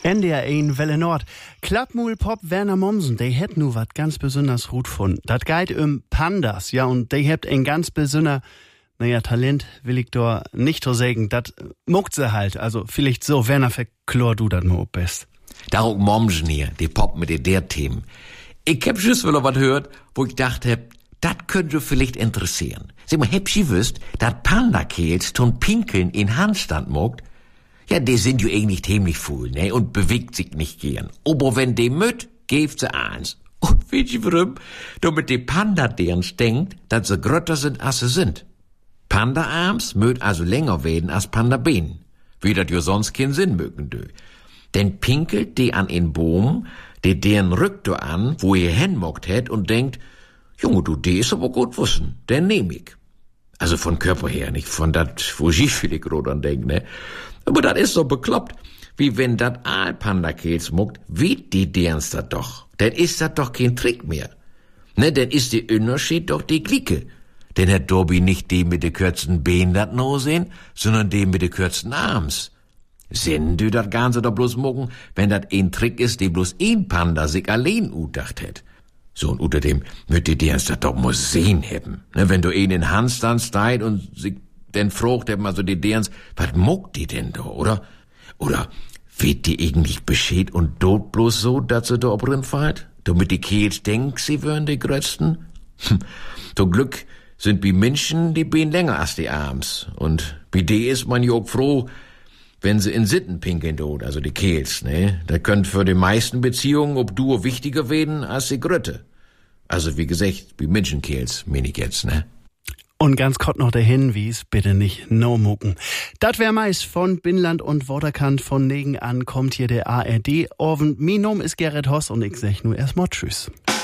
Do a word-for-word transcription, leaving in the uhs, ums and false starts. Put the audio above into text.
N D R eins Welle Nord. Klappmühl-Pop Werner Mommsen, der hätt nu wat ganz besonders gut von. Dat geht um Pandas, ja, und der hebt ein ganz besonder, naja, Talent will ich da nicht so sagen, dat muckt sie halt. Also vielleicht so, Werner, verklor du dat mal ob best. Da auch Mommsen hier, die Pop mit den der Themen. Ich hab just wieder was gehört, wo ich dachte, dat könnte vielleicht interessieren. Sag mal, heb Sie wüsst, dat Panda-Kehls tun Pinkeln in Handstand mogt? Ja, die sind ju eigentlich ziemlich faul, ne, und bewegt sich nicht gern. Aber wenn die müt, geeft sie eins. Und wisst ihr warum? Damit die Panda deren denkt, dass sie grötter sind, als sie sind. Panda-Arms möt also länger werden als Panda-Beinen. Wie dat jo sonst keinen Sinn mögen dö. Denn pinkelt die an en Boom, die deren rückt du an, wo ihr hinmockt hätt und denkt, Junge, du, die ist aber gut wissen, den nehm ich. Also von Körper her, nicht von dat, wo ich vielleicht grad an denk, ne. Aber dat is so bekloppt, wie wenn dat Aalpanda-Kehls muckt, wie die derens dat doch. Denn is dat doch kein Trick mehr. Ne, denn is die Unterschied doch die Glicke. Denn hat Dobby nicht die mit de kürzen Beinen dat no sehen, sondern die mit de kürzen Arms. Sinn du dat Ganze doch bloß mucken, wenn dat ein Trick is, die bloß ein Panda sich allein udacht hätt. So, und unter dem müt die derens dat doch muss sehen hebben. Ne, wenn du ihn in Handstand steit und sich denn frucht eben also die derens, was muckt die denn da, oder? Oder wird die eigentlich bescheid und dort bloß so, dass sie da obrin fällt? Damit die Kehls denkt, sie wären die Grötzten? Hm. Zum Glück sind wie Menschen die Beine länger als die Arms. Und wie die ist man ja auch froh, wenn sie in Sitten pinkeln dort, also die Kehls, ne? Da könnt für die meisten Beziehungen ob du wichtiger werden als die Grötte. Also wie gesagt, wie Menschenkehls, mein ich jetzt, ne? Und ganz kurz noch der Hinwies, bitte nicht no mucken. Dat wär meist von Binnland und Waterkant von Negen an kommt hier der A R D. Orven, mein Name ist Gerrit Hoss und ich sag nur erstmal Tschüss.